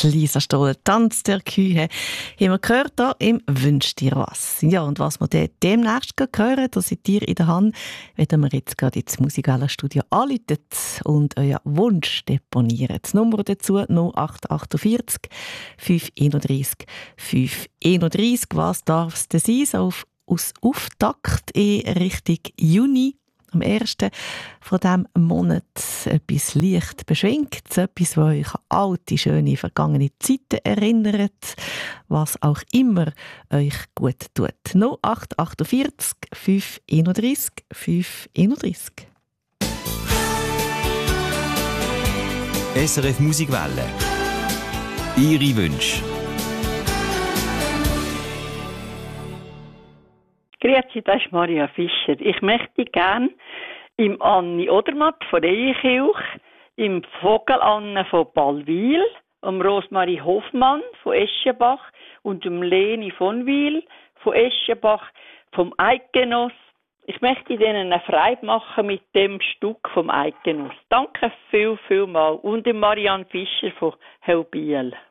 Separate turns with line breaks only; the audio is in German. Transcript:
Die Lisa Stoll, «Tanz der Kühe», haben wir gehört hier im «Wünsch dir was». Ja, und was wir dann demnächst hören, das seid ihr in der Hand, wenn wir jetzt gerade ins Musikwellenstudio anrufen und euren Wunsch deponieren. Die Nummer dazu 0848 531 531. Was darf es denn sein? So aus Auftakt in Richtung Juni. Am 1. von diesem Monat etwas leicht Beschwingtes, etwas, das euch an alte, schöne, vergangene Zeiten erinnert, was auch immer euch gut tut. 0848 531 531.
SRF Musikwelle. Ihre Wünsche.
Grüezi, das ist Maria Fischer. Ich möchte gerne im Anni Odermatt von Eyenkirch, im Vogel Anne von Ballwil, im Rosmarie Hoffmann von Eschenbach und dem Leni von Wil von Eschenbach vom Eidgenoss. Ich möchte Ihnen eine Freude machen mit dem Stück vom Eidgenoss. Danke viel mal. Und dem Marianne Fischer von Helbiel.